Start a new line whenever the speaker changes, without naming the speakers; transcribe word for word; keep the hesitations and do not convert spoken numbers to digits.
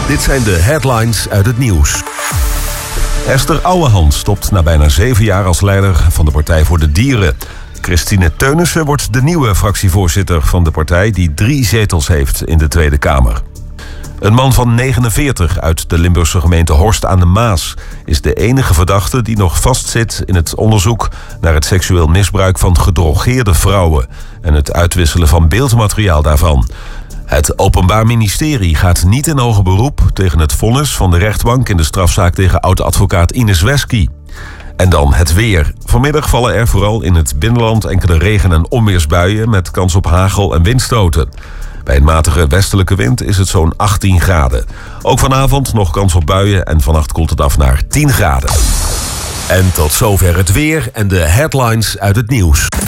Dit zijn de headlines uit het nieuws. Esther Ouwehand stopt na bijna zeven jaar als leider van de Partij voor de Dieren. Christine Teunissen wordt de nieuwe fractievoorzitter van de partij die drie zetels heeft in de Tweede Kamer. Een man van negenenveertig uit de Limburgse gemeente Horst aan de Maas is de enige verdachte die nog vastzit in het onderzoek naar het seksueel misbruik van gedrogeerde vrouwen en het uitwisselen van beeldmateriaal daarvan. Het Openbaar Ministerie gaat niet in hoger beroep tegen het vonnis van de rechtbank in de strafzaak tegen oud-advocaat Ines Wesky. En dan het weer. Vanmiddag vallen er vooral in het binnenland enkele regen- en onweersbuien met kans op hagel en windstoten. Bij een matige westelijke wind is het zo'n achttien graden. Ook vanavond nog kans op buien en vannacht koelt het af naar tien graden. En tot zover het weer en de headlines uit het nieuws.